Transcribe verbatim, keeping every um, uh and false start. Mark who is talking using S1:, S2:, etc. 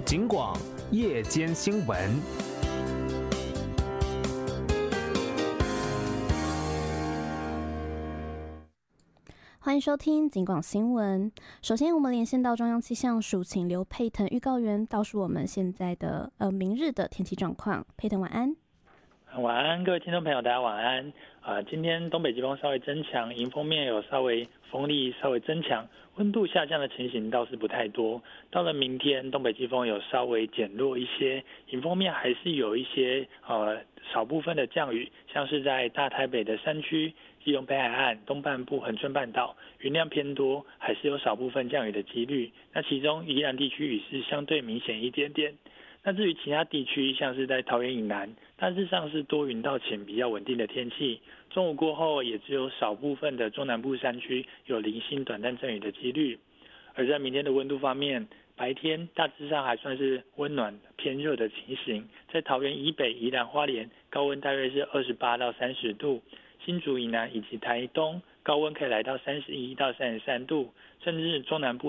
S1: 警广夜间新闻。
S2: 欢迎收听警广新闻。首先，我们连线到中央气象署，请刘佩腾预告员告诉我们现在的呃明日的天气状况。佩腾晚安。
S3: 晚安，各位听众朋友，大家晚安。呃，今天东北季风稍微增强，迎风面有稍微风力稍微增强，温度下降的情形倒是不太多。到了明天，东北季风有稍微减弱一些，迎风面还是有一些呃少部分的降雨，像是在大台北的山区、基隆北海岸、东半部恒春半岛，云量偏多，还是有少部分降雨的几率。那其中宜兰地区雨势相对明显一点点。那至于其他地区，像是在桃园以南，大致上是多云到晴比较稳定的天气。中午过后，也只有少部分的中南部山区有零星短暂阵雨的几率。而在明天的温度方面，白天大致上还算是温暖偏热的情形，在桃园以北、宜兰花莲高温大约是二十八到三十度，新竹以南以及台东高温可以来到三十一到三十三度，甚至中南部